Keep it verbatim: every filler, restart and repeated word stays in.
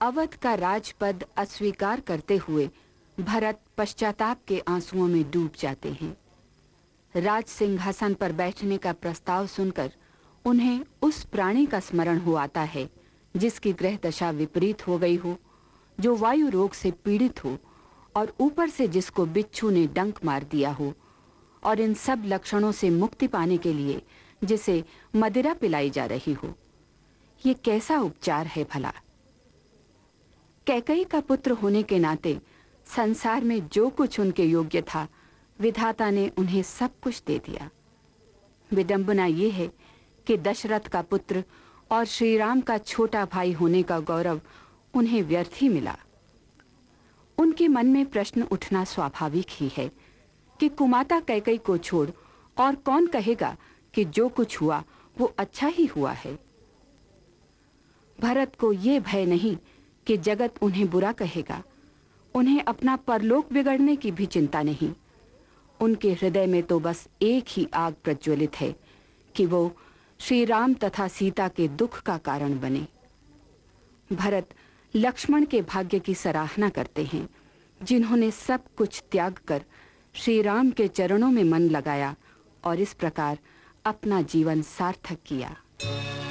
अवध का राजपद अस्वीकार करते हुए भरत पश्चाताप के आंसुओं में डूब जाते हैं। राज सिंहासन पर बैठने का प्रस्ताव सुनकर उन्हें उस प्राणी का स्मरण हो आता है जिसकी ग्रह दशा विपरीत हो गई हो, जो वायु रोग से पीड़ित हो और ऊपर से जिसको बिच्छू ने डंक मार दिया हो, और इन सब लक्षणों से मुक्ति पाने के लिए जिसे मदिरा पिलाई जा रही हो। ये कैसा उपचार है भला? कैकई का पुत्र होने के नाते संसार में जो कुछ उनके योग्य था, विधाता ने उन्हें सब कुछ दे दिया। विडंबना ये है कि दशरथ का पुत्र और श्री राम का छोटा भाई होने का गौरव उन्हें व्यर्थ ही मिला। उनके मन में प्रश्न उठना स्वाभाविक ही है कि कुमाता कैकई को छोड़ और कौन कहेगा कि जो कुछ हुआ वो अच्छा ही हुआ है। भरत को ये भय नहीं कि जगत उन्हें बुरा कहेगा, उन्हें अपना परलोक बिगड़ने की भी चिंता नहीं। उनके हृदय में तो बस एक ही आग प्रज्वलित है कि वो श्री राम तथा सीता के दुख का कारण बने। भरत लक्ष्मण के भाग्य की सराहना करते हैं, जिन्होंने सब कुछ त्याग कर श्री राम के चरणों में मन लगाया और इस प्रकार अपना जीवन सार्थक किया।